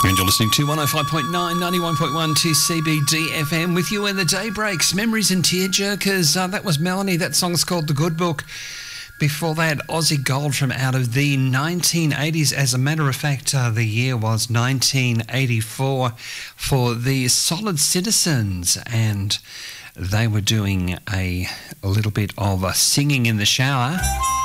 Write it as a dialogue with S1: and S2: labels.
S1: And you're listening to 105.9, 91.1 to CBD FM with you in the Daybreaks. Memories and Tearjerkers. That was Melanie. That song's called The Good Book. Before that, Aussie Gold from out of the 1980s. As a matter of fact, the year was 1984 for the Solid Citizens, and they were doing a little bit of singing in the shower.